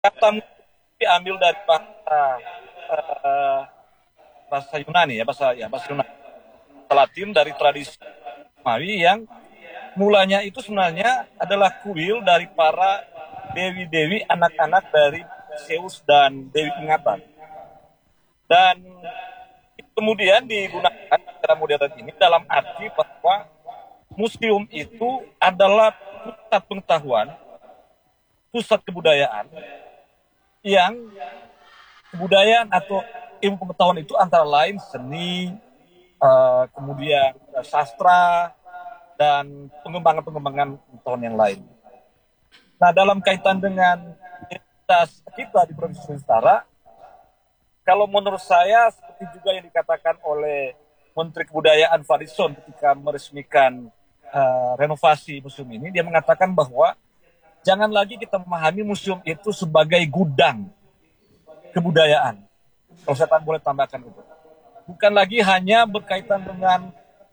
Kata diambil dari eh, bahasa Yunani ya, bahasa Yunani. Latin dari tradisi Romawi yang mulanya itu sebenarnya adalah kuil dari para dewi-dewi anak-anak dari Zeus dan Dewi Ingatan. Dan kemudian digunakan secara modern ini dalam arti bahwa museum itu adalah pusat pengetahuan, pusat kebudayaan yang kebudayaan atau ilmu pengetahuan itu antara lain seni, kemudian sastra, dan pengembangan-pengembangan pengetahuan yang lain. Nah, dalam kaitan dengan identitas kita di Provinsi Sulawesi Utara, kalau menurut saya seperti juga yang dikatakan oleh Menteri Kebudayaan Fadlizon ketika meresmikan renovasi museum ini, dia mengatakan bahwa jangan lagi kita memahami museum itu sebagai gudang kebudayaan. Kalau saya boleh tambahkan itu, bukan lagi hanya berkaitan dengan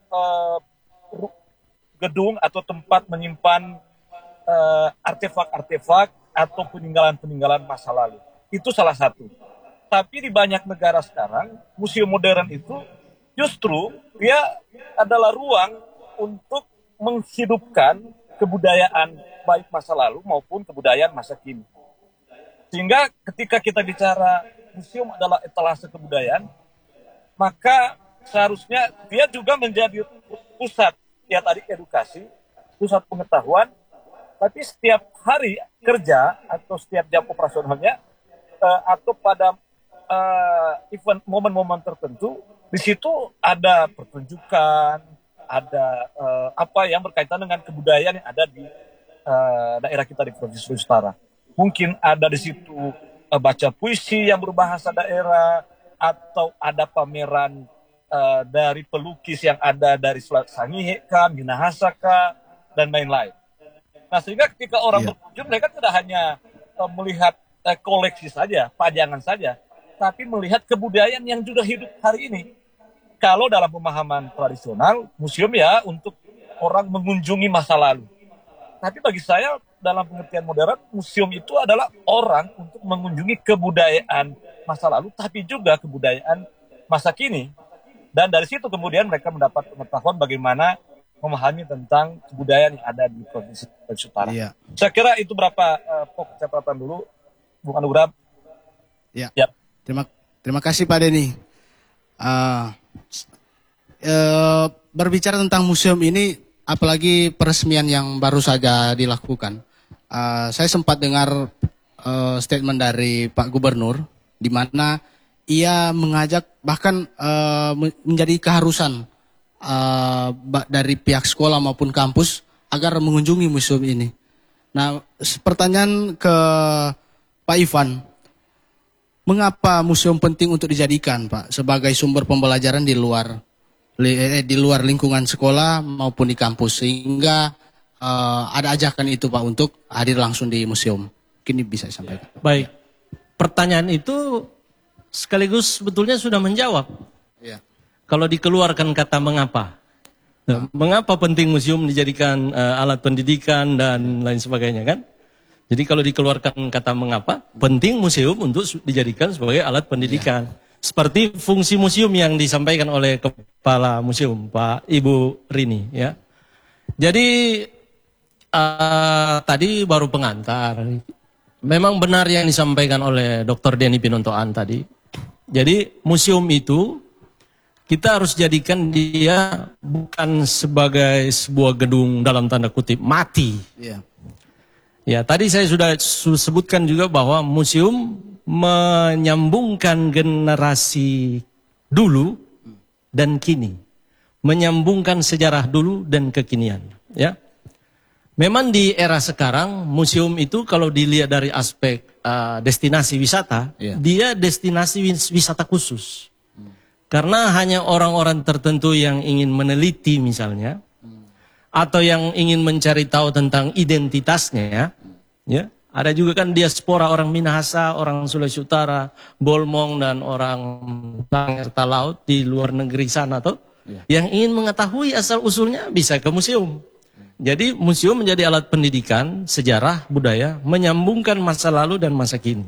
gedung atau tempat menyimpan artefak-artefak atau peninggalan-peninggalan masa lalu. Itu salah satu. Tapi di banyak negara sekarang, museum modern itu justru dia adalah ruang untuk menghidupkan kebudayaan baik masa lalu maupun kebudayaan masa kini. Sehingga ketika kita bicara museum adalah etalase kebudayaan, maka seharusnya dia juga menjadi pusat, ya tadi edukasi, pusat pengetahuan, tapi setiap hari kerja atau setiap jam operasionalnya atau pada event momen-momen tertentu, di situ ada pertunjukan, ada apa yang berkaitan dengan kebudayaan yang ada di daerah kita di Provinsi Sulawesi Utara. Mungkin ada di situ baca puisi yang berbahasa daerah, atau ada pameran dari pelukis yang ada dari Selat Sangihe, Minahasa, dan lain-lain. Nah, sehingga ketika orang berkunjung, mereka tidak hanya melihat koleksi saja, pajangan saja, tapi melihat kebudayaan yang juga hidup hari ini. Kalau dalam pemahaman tradisional, museum ya untuk orang mengunjungi masa lalu. Tapi bagi saya, dalam pengertian modern, museum itu adalah orang untuk mengunjungi kebudayaan masa lalu, tapi juga kebudayaan masa kini. Dan dari situ kemudian mereka mendapat pengetahuan bagaimana memahami tentang kebudayaan yang ada di Provinsi Sulawesi Utara. Iya. Saya kira itu berapa pokok catatan dulu, Bung Anugrah. Ya. Ya. Terima kasih Pak Denny. Berbicara tentang museum ini, apalagi peresmian yang baru saja dilakukan, saya sempat dengar statement dari Pak Gubernur, di mana ia mengajak bahkan menjadi keharusan dari pihak sekolah maupun kampus agar mengunjungi museum ini. Nah, pertanyaan ke Pak Ivan, mengapa museum penting untuk dijadikan, Pak, sebagai sumber pembelajaran di luar lingkungan sekolah maupun di kampus, sehingga ada ajakan itu, Pak, untuk hadir langsung di museum? Mungkin bisa disampaikan. Baik, pertanyaan itu sekaligus sebetulnya sudah menjawab. Ya. Kalau dikeluarkan kata mengapa. Mengapa penting museum dijadikan alat pendidikan dan lain sebagainya, kan? Jadi kalau dikeluarkan kata mengapa, penting museum untuk dijadikan sebagai alat pendidikan. Ya. Seperti fungsi museum yang disampaikan oleh Kepala Museum, Pak Ibu Rini, ya. Jadi tadi baru pengantar. Memang benar yang disampaikan oleh Dr. Denny Pinontoan tadi. Jadi museum itu kita harus jadikan dia bukan sebagai sebuah gedung dalam tanda kutip mati. Ya. Ya, tadi saya sudah sebutkan juga bahwa museum menyambungkan generasi dulu dan kini, menyambungkan sejarah dulu dan kekinian. Ya, memang di era sekarang museum itu kalau dilihat dari aspek destinasi wisata, dia destinasi wisata khusus. Karena hanya orang-orang tertentu yang ingin meneliti misalnya, atau yang ingin mencari tahu tentang identitasnya, ya. Ada juga kan diaspora orang Minahasa, orang Sulawesi Utara, Bolmong, dan orang Tangerta Laut di luar negeri sana tuh, yang ingin mengetahui asal usulnya bisa ke museum. Jadi museum menjadi alat pendidikan, sejarah, budaya, menyambungkan masa lalu dan masa kini.